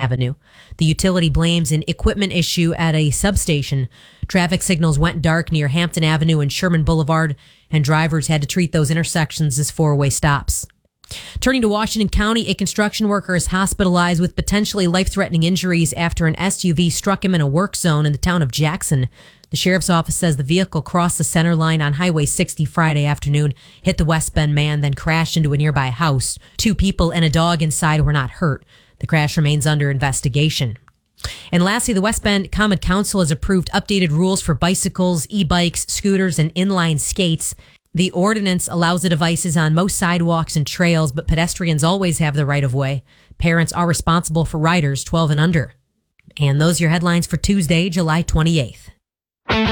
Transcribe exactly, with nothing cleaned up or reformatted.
Avenue. The utility blames an equipment issue at a substation. Traffic signals went dark near Hampton Avenue and Sherman Boulevard, and drivers had to treat those intersections as four-way stops. Turning to Washington County, a construction worker is hospitalized with potentially life-threatening injuries after an S U V struck him in a work zone in the town of Jackson. The sheriff's office says the vehicle crossed the center line on Highway sixty Friday afternoon, hit the West Bend man, then crashed into a nearby house. Two people and a dog inside were not hurt. The crash remains under investigation. And lastly, the West Bend Common Council has approved updated rules for bicycles, e-bikes, scooters, and inline skates. The ordinance allows the devices on most sidewalks and trails, but pedestrians always have the right of way. Parents are responsible for riders twelve and under. And those are your headlines for Tuesday, July twenty-eighth.